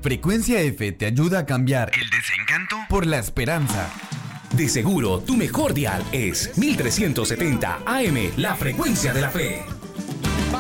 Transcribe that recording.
Frecuencia F te ayuda a cambiar el desencanto por la esperanza. De seguro, tu mejor dial es 1370 AM, la frecuencia de la fe.